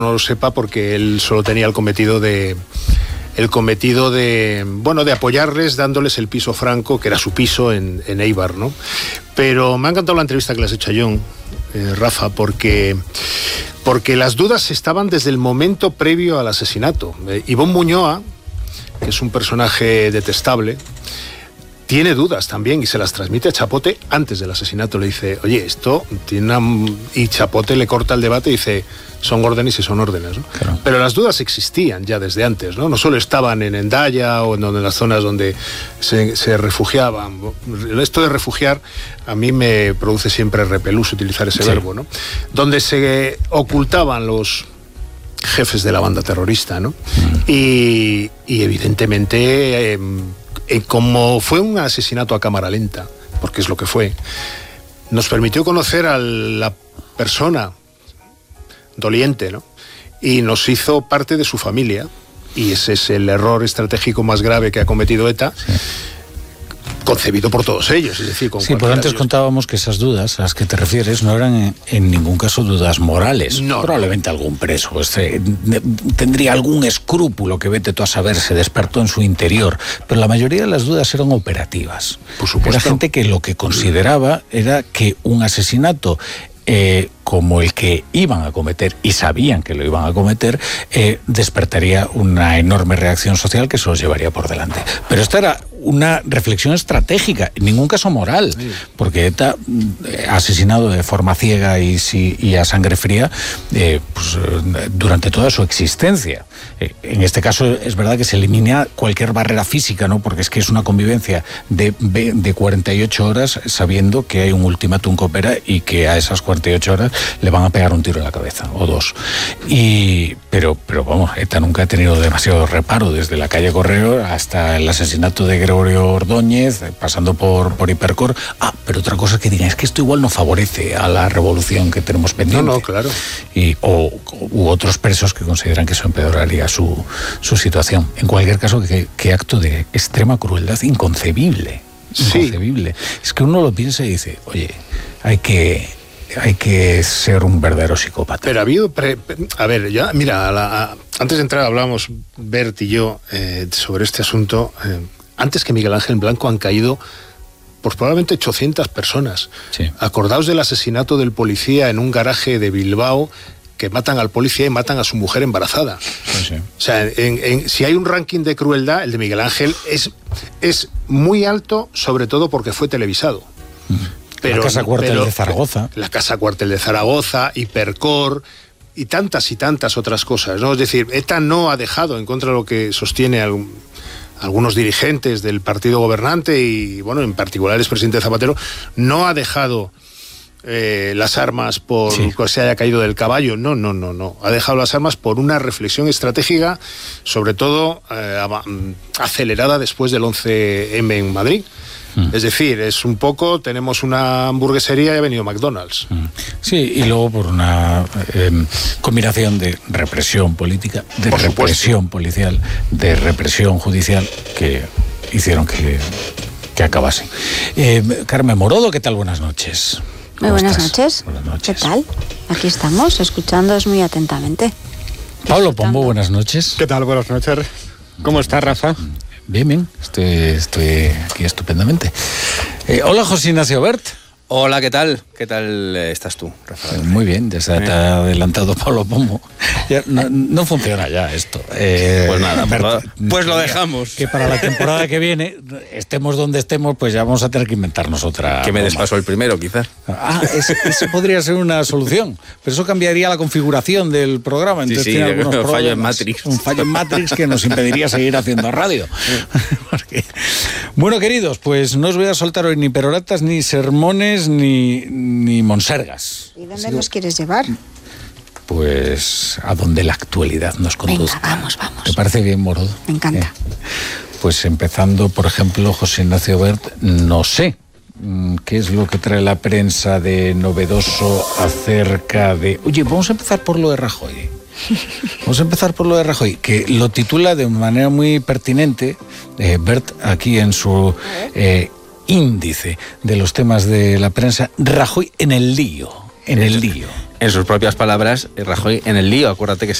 no lo sepa, porque él solo tenía el cometido de apoyarles, dándoles el piso franco, que era su piso en Eibar, ¿no? Pero me ha encantado la entrevista que le has hecho a John, Rafa, porque las dudas estaban desde el momento previo al asesinato. Ivonne Muñoa, que es un personaje detestable, tiene dudas también y se las transmite a Chapote antes del asesinato. Le dice, oye, esto tiene y Chapote le corta el debate y dice, son órdenes y son órdenes, ¿no? Claro. Pero las dudas existían ya desde antes, ¿no? No solo estaban en Hendaya o en las zonas donde se refugiaban. Esto de refugiar a mí me produce siempre repelús utilizar ese verbo, ¿no? Donde se ocultaban los jefes de la banda terrorista, ¿no? Y evidentemente, como fue un asesinato a cámara lenta, porque es lo que fue, nos permitió conocer a la persona doliente, ¿no? Y nos hizo parte de su familia, y ese es el error estratégico más grave que ha cometido ETA, concebido por todos ellos, es decir, con pero antes contábamos que esas dudas a las que te refieres no eran en ningún caso dudas morales. No. Probablemente algún preso tendría algún escrúpulo que vete tú a saber, se despertó en su interior, pero la mayoría de las dudas eran operativas. Por supuesto. Era gente que lo que consideraba era que un asesinato como el que iban a cometer, y sabían que lo iban a cometer, despertaría una enorme reacción social que se los llevaría por delante. Pero esta era una reflexión estratégica, en ningún caso moral, porque ETA ha asesinado de forma ciega y a sangre fría durante toda su existencia. En este caso es verdad que se elimina cualquier barrera física, ¿no? Porque es que es una convivencia de 48 horas sabiendo que hay un ultimátum que opera y que a esas 48 horas le van a pegar un tiro en la cabeza, o dos. Pero vamos, ETA nunca ha tenido demasiado reparo, desde la calle Correo hasta el asesinato de Gregorio Ordóñez, pasando por Hipercor. Pero otra cosa que digan es que esto igual no favorece a la revolución que tenemos pendiente. No, claro. U otros presos que consideran que eso empeoraría su situación. En cualquier caso, qué acto de extrema crueldad, inconcebible. Inconcebible. Sí. Es que uno lo piensa y dice, oye, hay que ser un verdadero psicópata. Pero ha habido... a ver, ya, mira, antes de entrar hablábamos, Bert y yo, sobre este asunto. Antes que Miguel Ángel Blanco han caído pues probablemente 800 personas. Sí. Acordaos del asesinato del policía en un garaje de Bilbao, que matan al policía y matan a su mujer embarazada. Sí. O sea, si hay un ranking de crueldad, el de Miguel Ángel es muy alto, sobre todo porque fue televisado. Pero, la Casa Cuartel de Zaragoza. La Casa Cuartel de Zaragoza, Hipercor y tantas otras cosas, ¿no? Es decir, ETA no ha dejado, en contra de lo que sostiene algunos dirigentes del partido gobernante y, bueno, en particular el expresidente Zapatero, no ha dejado las armas por que se haya caído del caballo. No. Ha dejado las armas por una reflexión estratégica, sobre todo acelerada después del 11M en Madrid. Es decir, es un poco, tenemos una hamburguesería y ha venido McDonald's. Sí, y luego por una combinación de represión política, de por represión policial, de represión judicial, que hicieron que acabase. Carmen Morodo, ¿qué tal? Buenas noches. Muy buenas noches. Buenas noches. ¿Qué tal? Aquí estamos, escuchándoos muy atentamente. Pablo Pombo, buenas noches. ¿Qué tal? Buenas noches. ¿Cómo estás, Rafa? Bien. Estoy aquí estupendamente. Hola, José Ignacio Bert. Hola, ¿qué tal? ¿Qué tal estás tú, Rafael? Muy bien, ya se te ha adelantado Pablo Pombo. Ya, no funciona ya esto. Pues nada, pues lo dejamos. Que para la temporada que viene, estemos donde estemos, pues ya vamos a tener que inventarnos otra. Que me despaso el primero, quizás. Eso podría ser una solución. Pero eso cambiaría la configuración del programa. Entonces tiene algunos un fallo en Matrix. Un fallo en Matrix que nos impediría seguir haciendo radio. Bueno, queridos, pues no os voy a soltar hoy ni peroratas, ni sermones, ni monsergas. ¿Y dónde nos quieres llevar? Pues a donde la actualidad nos conduzca. Venga, vamos. ¿Te parece bien, Morodo? Me encanta. Pues empezando, por ejemplo, José Ignacio Bert, no sé qué es lo que trae la prensa de novedoso acerca de... Oye, vamos a empezar por lo de Rajoy. Que lo titula de manera muy pertinente Bert aquí en su índice de los temas de la prensa, Rajoy en el lío. en sus propias palabras, Rajoy en el lío. Acuérdate que